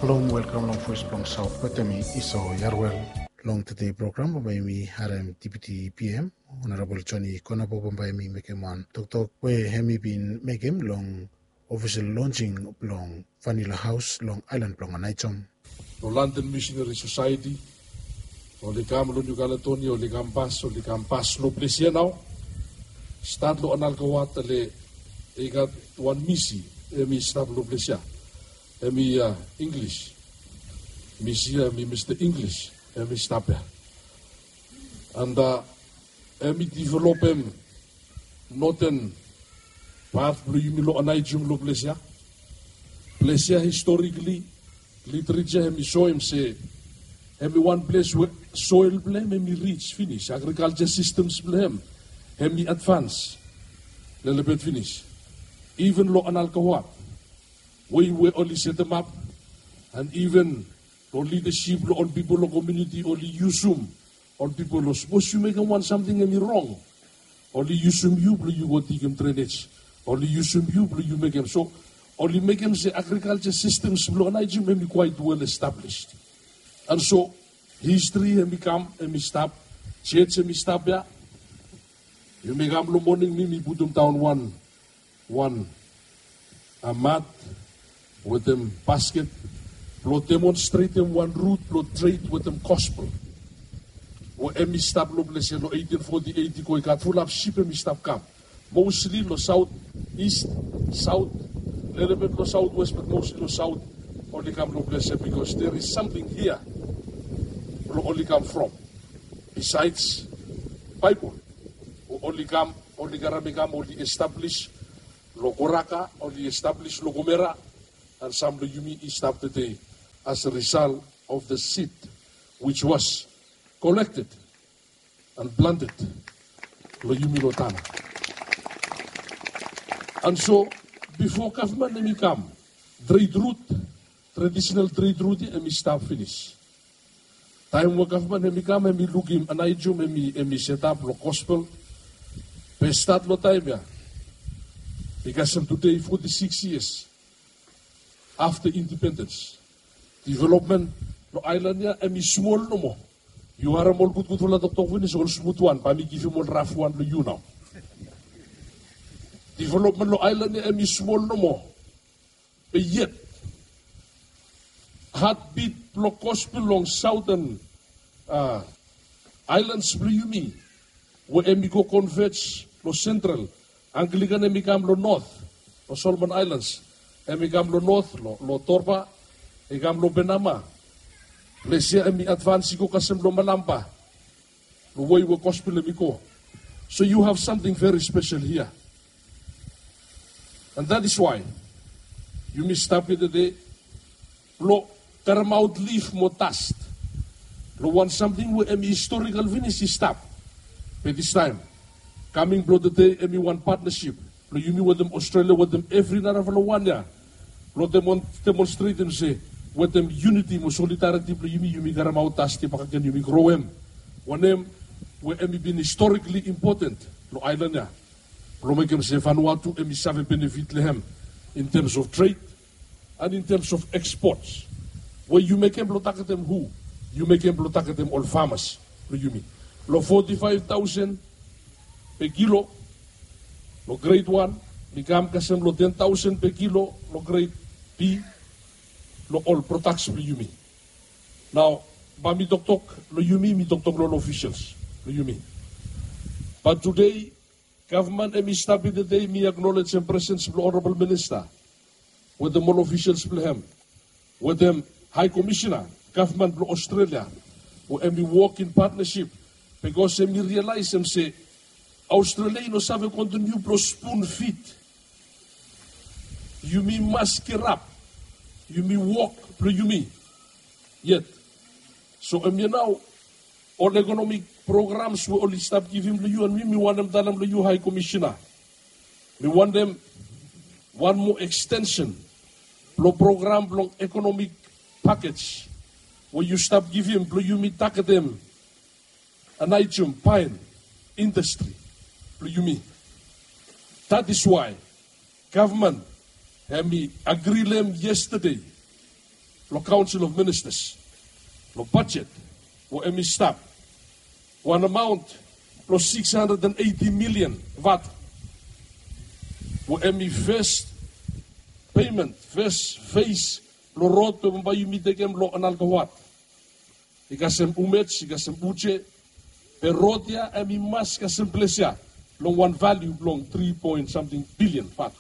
Long welcome long first long South Patemi Iso Yarwell long today program by me RM Deputy PM Honorable Johnny Konapo by me Mekeman Tok we hemi bin Mekem long official launching long Vanilla House Long Island long Anaichom. No London Missionary Society o le kam lo Galatoni o le kam pas lo plesia now start lo anal kawat le ega one misi emi start lo plesia emi English misi emi Mr. English emi stop and emi develop noten part lo yumi lo anai jum lo plesia historically literature emi show him say every one place where soil blame, hemi reach, finish. Agriculture systems blame, hemi advance, little bit finish. Even lo anal kawat, we only set them up, and even lo leadership, lo on people, lo community, only usum, on people, lo suppose you make them want something hemi wrong. Only usum you, you go take him drainage. Only usum you make him so. Only make him say agriculture systems, lo anajim hemi quite well established. And so, history hemi come, hemi stop, church hemi stop ya. You make up morning, me put them down one a mat with them basket, plot demonstrate them one route, plot trade with them gospel. Or hemi stop lo bless lo 1848 ko ikat full of sheep hemi stop come. Mostly lo south, east, south, little bit lo southwest, but mostly lo south. Only come lo bless because there is something here. Only come from. Besides Bible, only establish Logoraka, only establish Logomera, and some Yumi established today as a result of the seed which was collected and planted. Yumi Lotana. And so, before government let me come, trade route, traditional trade route, and me start finish. Time wo government hemi kam hemi lugim anaijum hemi set up lo gospel. Pe start lo time ya. Because today 46 years after independence, development lo island ya hemi small no mo. You are mol good wala doktor finish all smooth one. Pami give mol rough one lo you now. Development lo island ya hemi small no mo. Pe yet heartbeat lo gospel long southern islands Yumi, where emi go converge lo central, Anglican emi kam lo north, lo Solomon Islands, emi kam lo north, lo Torba, emi kam lo Benama, Lesia emi advance go kasem lo Malampa, lo way wo gospel emi go. So you have something very special here, and that is why you must stop it today. Lo Termaut leaf motast. Lo want something where emi historical finish stop. By this time, coming blow the day emi one partnership. Lo yumi with them Australia with them every naravalowania. Lo demonstrate them say with them unity mo solidarity lo yumi garamaut tasti pakagyan yumi grow em. One em where emi been historically important lo island ya. Lo make em say Vanuatu emi save benefit lehem in terms of trade and in terms of exports. Where you make them blotak them who? You make them blotak them all farmers. Lo you mean? Lo 45,000 per kilo. Lo grade 1. Become kasem lo 10,000 per kilo. Lo grade B. Lo all products lo you mean? Now, ba mi doktok lo you mean? Mi doktok lo officials. Lo you mean? But today, government emi stabi the day me acknowledge and presence of the Honorable Minister. With the all officials him. With them High Commissioner, Government of Australia, where we work in partnership, because we realize them say, Australia no save continue to spoon feed. You mean mask up. You mean walk, you mean. Yet. So now, all economic programs will only stop giving to you, and we want them tell them to you, High Commissioner. We want them one more extension, lo program, lo economic package, where you stop giving, you meet them, an item, pine, industry, you mean. That is why government and me agree them yesterday lo Council of Ministers, lo budget, lo emi staff, one amount, lo 680 million watt, lo emi first payment, first phase, lo road pe mbayu mitegem lo analkawat. Ikasem umets, ikasem uche, pe rodia emi mas kasem plesia, long one value, long 3 point something billion watt.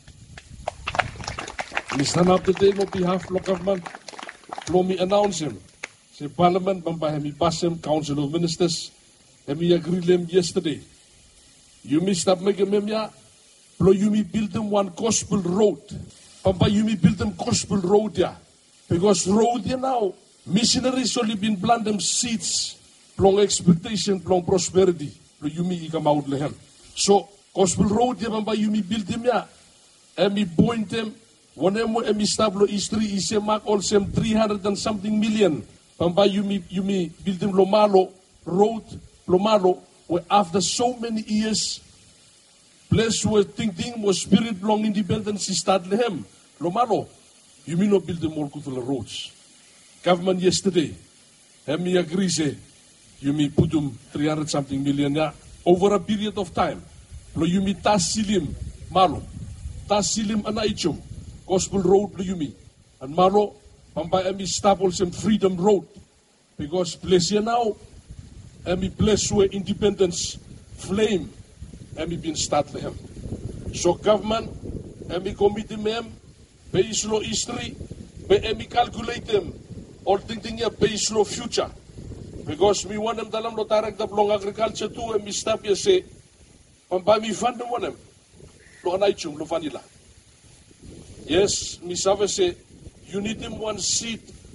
We stand up today on behalf of government. We announce him. The Parliament, Hemi Basem, Council of Ministers, Hemi agreed them yesterday. You missed up make a memia, you me build them one gospel road. Pampa you me build them gospel road ya. Because road ya now, missionaries only been plant them seeds, long expectation, long prosperity. You me come out lehem. So gospel road ya pampa you me build them ya. Hemi point them. Whenever emi stablo istri ise mak all sem 300 and something million. Pamba you me building Lomalo road, Lomalo, where after so many years, place where thinking was spirit long independence start lehem. Lomalo, you mean not build the more good roads. Government yesterday, emi agree say, you me put them 300 something million ya over a period of time. Lo you me tasilim malo, tasilim anaichum. Gospel Road, Luyumi. And Malo, Pamba Emi Staples some Freedom Road. Because place here now, Emi place where independence flame, Emi been start for him. So government, Emi committee mem, base law history, be Emi calculate them, all thinking ya base law future. Because me want them dalam lo tarek da long agriculture too, Emi stop ya say, Pamba mi fund them want them. Lo anaichum, lo vanilla. Yes, Miss Ave say, you need them one seat